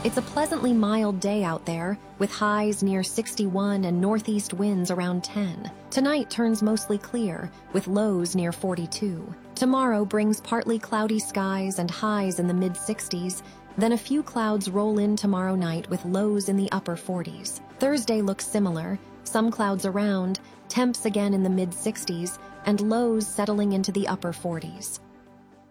It's a pleasantly mild day out there, with highs near 61 and northeast winds around 10. Tonight turns mostly clear, with lows near 42. Tomorrow brings partly cloudy skies and highs in the mid-60s, then a few clouds roll in tomorrow night with lows in the upper 40s. Thursday looks similar, some clouds around, temps again in the mid-60s, and lows settling into the upper 40s.